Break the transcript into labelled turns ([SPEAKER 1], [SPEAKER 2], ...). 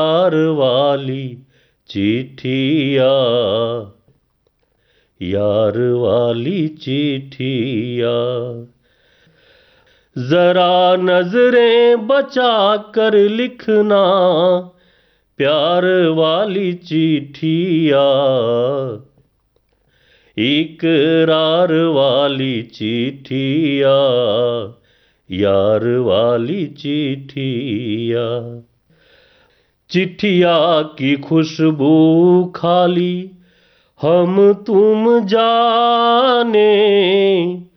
[SPEAKER 1] यार वाली चिट्ठिया, यार वाली चिट्ठिया। जरा नजरें बचा कर लिखना प्यार वाली चिट्ठिया, इकरार वाली चिट्ठिया, यार वाली चिट्ठिया। चिट्ठिया की खुशबू खाली हम तुम जाने,